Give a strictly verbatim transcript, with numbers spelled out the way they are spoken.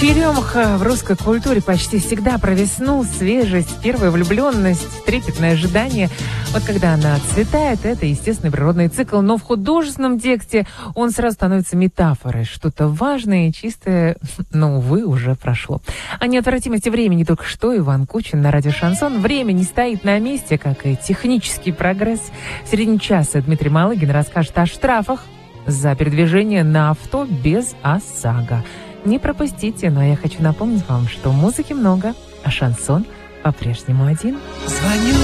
Черемуха в русской культуре почти всегда про весну, свежесть, первая влюбленность, трепетное ожидание. Вот когда она отцветает, это естественный природный цикл. Но в художественном тексте он сразу становится метафорой. Что-то важное и чистое, но, увы, уже прошло. О неотвратимости времени только что Иван Кучин на радио «Шансон». Время не стоит на месте, как и технический прогресс. В середине часа Дмитрий Малыгин расскажет о штрафах за передвижение на авто без ОСАГО. Не пропустите, но я хочу напомнить вам, что музыки много, а шансон по-прежнему один. Звоню